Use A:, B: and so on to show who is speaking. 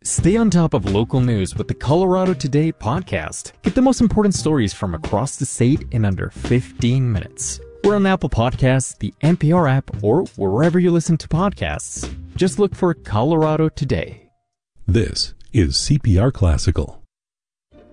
A: Stay on top of local news with the Colorado Today podcast. Get the most important stories from across the state in under 15 minutes. We're on Apple Podcasts, the NPR app, or wherever you listen to podcasts. Just look for Colorado Today.
B: This is CPR Classical.